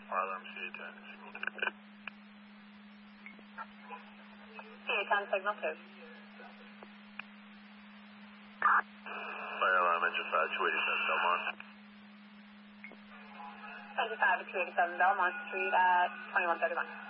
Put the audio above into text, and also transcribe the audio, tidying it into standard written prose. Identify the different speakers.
Speaker 1: Alarm CA10.
Speaker 2: CA10 signal 2.
Speaker 1: Fire alarm engine 5, 287 Belmont.
Speaker 2: Engine 5 to 287 Belmont Street at 2131.